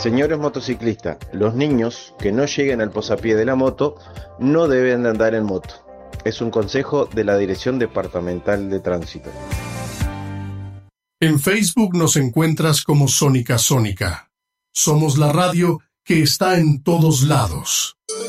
Señores motociclistas, los niños que no lleguen al posapié de la moto no deben de andar en moto. Es un consejo de la Dirección Departamental de Tránsito. En Facebook nos encuentras como Sónica Sónica. Somos la radio que está en todos lados.